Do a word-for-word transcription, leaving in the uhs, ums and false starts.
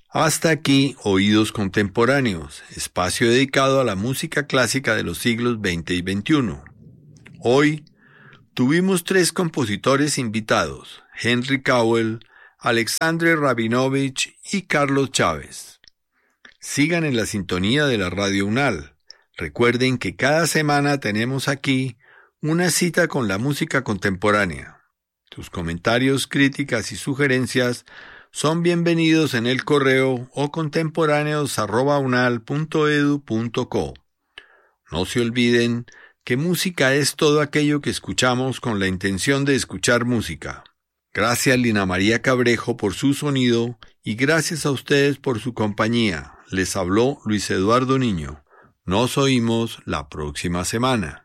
Hasta aquí, Oídos Contemporáneos, espacio dedicado a la música clásica de los siglos veinte y veintiuno. Hoy tuvimos tres compositores invitados, Henry Cowell, Alexandre Rabinovich y Carlos Chávez. Sigan en la sintonía de la Radio UNAL. Recuerden que cada semana tenemos aquí una cita con la música contemporánea. Sus comentarios, críticas y sugerencias son bienvenidos en el correo o contemporáneos arroba unal punto edu punto co. No se olviden que música es todo aquello que escuchamos con la intención de escuchar música. Gracias Lina María Cabrejo por su sonido y gracias a ustedes por su compañía. Les habló Luis Eduardo Niño. Nos oímos la próxima semana.